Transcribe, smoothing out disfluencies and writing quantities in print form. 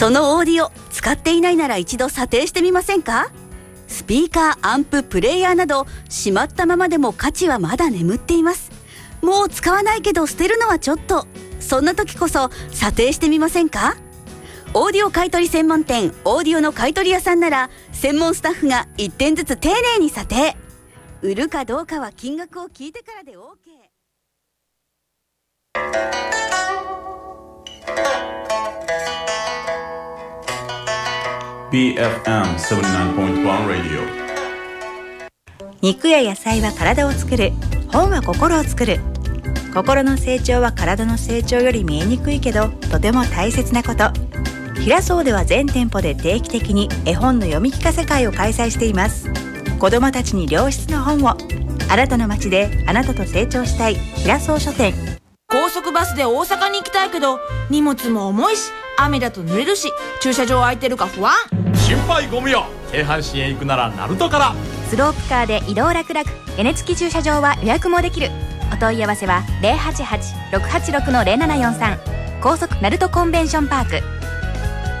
そのオーディオ使っていないなら一度査定してみませんか？スピーカー、アンプ、プレイヤーなどしまったままでも価値はまだ眠っています。もう使わないけど捨てるのはちょっと、そんな時こそ査定してみませんか？オーディオ買取専門店オーディオの買取屋さんなら専門スタッフが1点ずつ丁寧に査定。売るかどうかは金額を聞いてからで OK。 BFM79.1 Radio。 肉や野菜は体を作る、本は心を作る。心の成長は体の成長より見えにくいけどとても大切なこと。平荘では全店舗で定期的に絵本の読み聞かせ会を開催しています。子どもたちに良質な本を。あなたの街であなたと成長したい平荘書店。 高速バスで大阪に行きたいけど荷物も重いし雨だと濡れるし駐車場空いてるか不安。 心配ご無用。京阪神へ行くなら鳴門から。 スロープカーで移動楽々。屋根付き駐車場は予約もできる。お問い合わせは 088-686-0743。高速鳴門コンベンションパーク。